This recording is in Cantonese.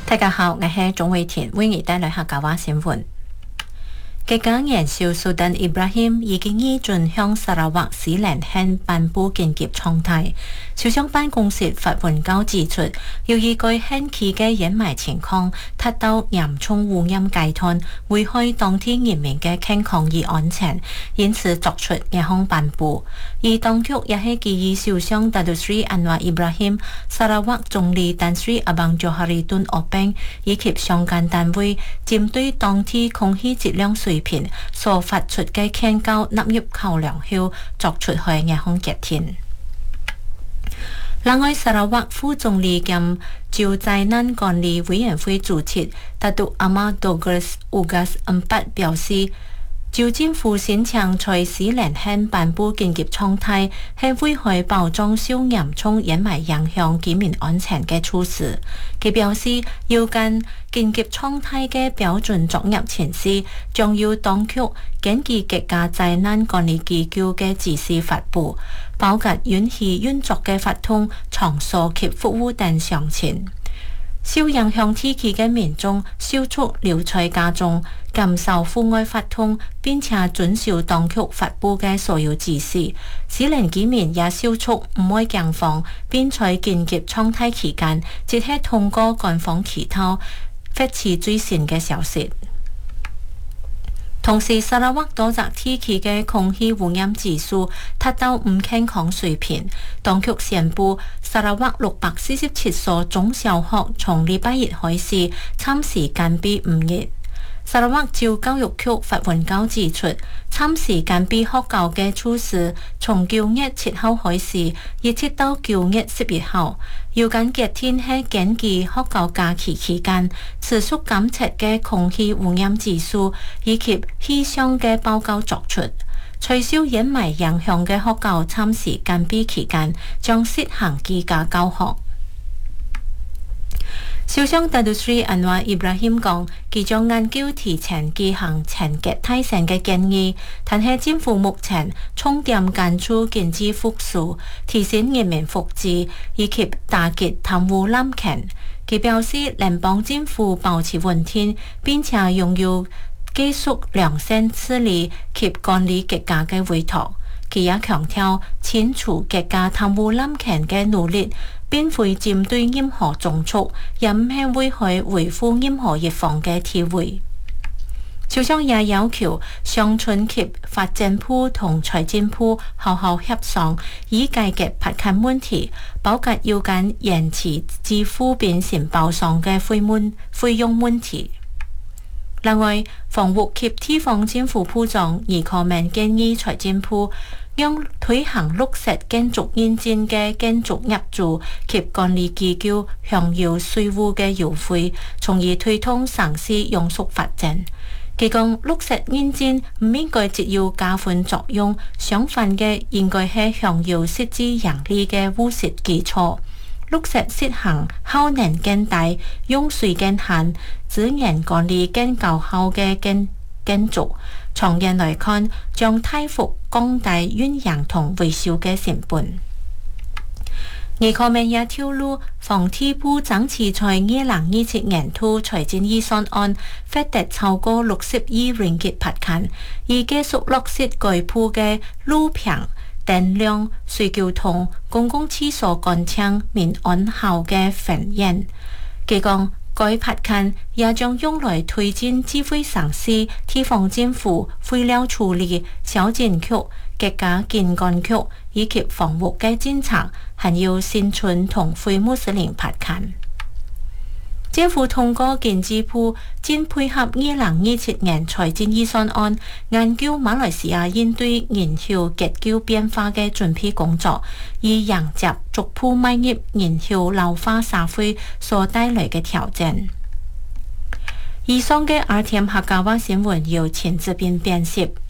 大家好，我係鍾偉田，為你帶來客家話新聞。國家元首蘇丹伊布拉欣已經依準向沙拉瓦斯蘭漢頒布緊急狀態。首相辦公室發文稿指出，由於該縣區嘅掩埋情況達到嚴重污染階段，危害當地人民嘅健康與安全，因此作出呢項頒布。而當局也係建議首相達杜斯里安華伊布拉欣、沙拉瓦總理丹斯里阿邦佐哈里頓奧賓以及相關單位，針對當地空氣質量水平所發出嘅勸告納入考量後，作出去呢項決定。另外，沙拉瓦副總理兼就災難管理委員會主席達杜阿馬多格斯烏加斯恩巴表示，就政府先前在斯蘭漢頒布緊急狀態，係危害保障受嚴重掩埋影響居民安全嘅措施。佢表示，要跟緊急狀態嘅標準作業前示，將要當局根據國家災難管理機構嘅指示發布，包括允許運作嘅法通、場所及服務等詳情。受影響地區嘅民眾迅速留在家中，減少戶外活動，並且遵守當局發布嘅所有指示。使令居民也迅速唔會驚慌，並在緊急狀態期間，即係通過官方渠道發出最新嘅消息。同時，沙拉瓦多則地區嘅空氣污染指數達到唔健康水平。當局宣布，沙拉瓦647所中小學從禮拜日開始暫時關閉5日。沙拉瓦州教育局發文稿指出，暫時關閉學校嘅措施從9月7號開始，一直到9月11號。要緊嘅天氣根據學校假期期間持續監測嘅空氣污染指數以及氣象嘅報告作出。取消掩埋影響嘅學校暫時關閉期間，將實行居家教學。首相達杜斯里安華伊布拉欣講，佢將研究提前舉行前結大選嘅建議，但係政府目前重點關注經濟復甦、提升人民福祉以及打擊貪污濫權。佢表示，聯邦政府保持穩定，並且擁有繼續良性治理及管理國家嘅委託。佢也強調，清除國家貪污濫權嘅努力並非針對任何種族，也唔係會去維護任何一方嘅地位。首相也要求鄉村及發展部同財政部好好協商，以解決罰款問題，包括要緊延遲支付變成包商嘅費用問題。另外，房屋及地方政府部長倪可明建議財政部讓推行綠色建築認證嘅建築業主及管理機構享有稅務嘅優惠，從而推動城市永續發展。佢講，綠色認證唔應該只有加分作用，相反嘅應該係享有實質盈利嘅務實基礎。綠色實行效能更大、用水更慳、資源管理更高效嘅建築，長遠來看，將大幅降低運營同維修嘅成本。倪可明也透露，房地部爭取在2027年度財政預算案獲得超過60億ringgit撥款，以繼續落實該部嘅路平、電量、水交通、公共廁所乾淨、民安好嘅發展。佢講，該撥款也將用來推進智慧城市、地方政府、廢料處理、小建局、國家建管局以及房屋嘅政策，還有新村同非穆斯林撥款。政府通過經濟部正配合2027年財政預算案，研究馬來西亞應對人口結構變化嘅準備工作，以迎接逐步邁入人口老化社會所帶來嘅挑戰。以上嘅RTM客家話新聞由錢志斌編輯。